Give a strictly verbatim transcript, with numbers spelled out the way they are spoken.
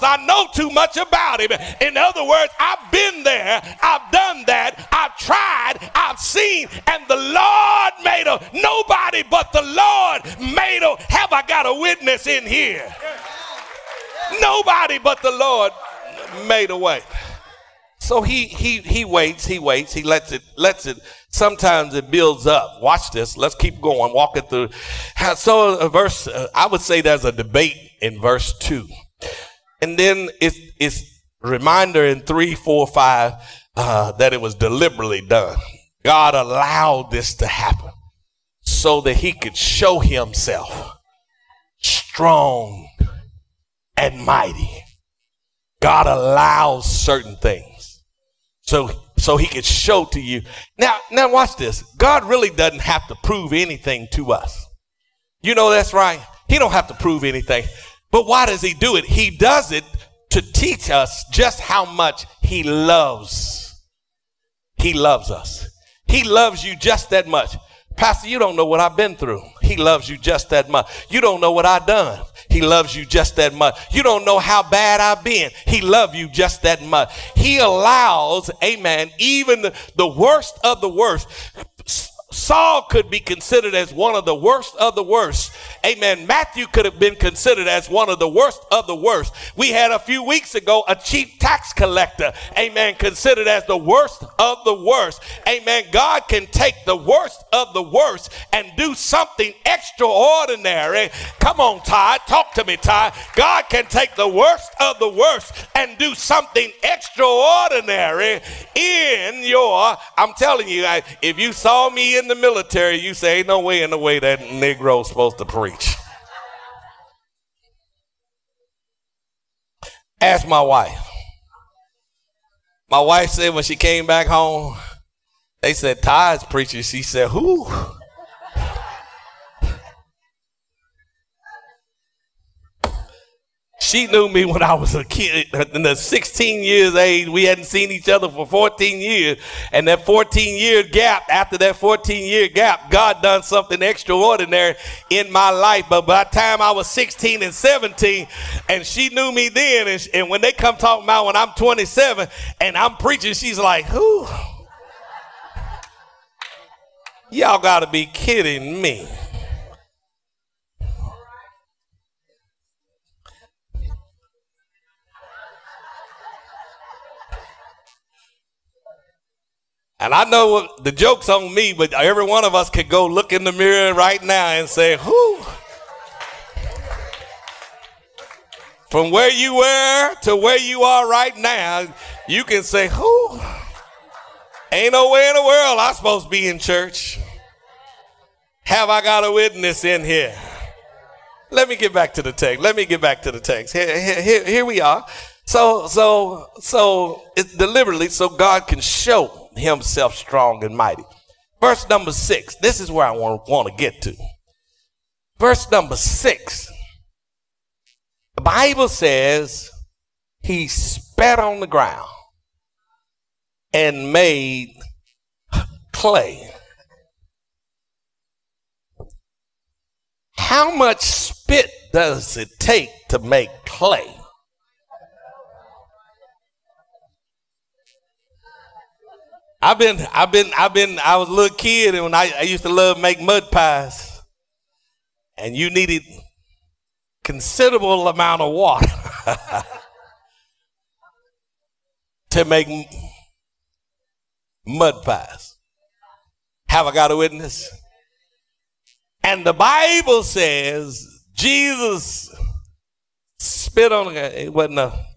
I know too much about him. In other words, I've been there, I've done that, I've tried, I've seen, and the Lord made a, nobody but the Lord made a, have I got a witness in here? Nobody but the Lord made a way. So he he he waits, he waits, he lets it, lets it, sometimes it builds up. Watch this, let's keep going, walking through. So a verse, uh, I would say there's a debate in verse two. And then it's, it's reminder in three, four, five, uh, that it was deliberately done. God allowed this to happen so that he could show himself strong and mighty. God allows certain things so, so he could show to you. Now, now watch this. God really doesn't have to prove anything to us. You know, that's right. He don't have to prove anything. But why does he do it? He does it to teach us just how much he loves. He loves us. He loves you just that much. Pastor, you don't know what I've been through. He loves you just that much. You don't know what I've done. He loves you just that much. You don't know how bad I've been. He loves you just that much. He allows, amen, even the, the worst of the worst. Saul could be considered as one of the worst of the worst. Amen. Matthew could have been considered as one of the worst of the worst. We had a few weeks ago a chief tax collector, amen, considered as the worst of the worst. Amen. God can take the worst of the worst and do something extraordinary. Come on, Ty. Talk to me, Ty. God can take the worst of the worst and do something extraordinary in your, I'm telling you, if you saw me in the military, you say, ain't no way in the way that Negro's supposed to preach. Ask my wife. My wife said when she came back home, they said, Ty's preaching. She said, who? She knew me when I was a kid, in the sixteen years age. We hadn't seen each other for fourteen years. And that fourteen year gap, after that fourteen year gap, God done something extraordinary in my life. But by the time I was sixteen and seventeen, and she knew me then, and, and when they come talking about when I'm twenty-seven and I'm preaching, she's like, who? Y'all gotta be kidding me. And I know what, the joke's on me, but every one of us could go look in the mirror right now and say, whoo. From where you were to where you are right now, you can say, whoo. Ain't no way in the world I'm supposed to be in church. Have I got a witness in here? Let me get back to the text. Let me get back to the text. Here, here, here we are. So, so, so it's deliberately so God can show himself strong and mighty. Verse number six. This is where I want, want to get to. Verse number six. The Bible says he spat on the ground and made clay. How much spit does it take to make clay? I've been, I've been, I've been, I was a little kid and when I, I used to love make mud pies and you needed considerable amount of water to make mud pies. Have I got a witness? And the Bible says Jesus spit on the, it wasn't a,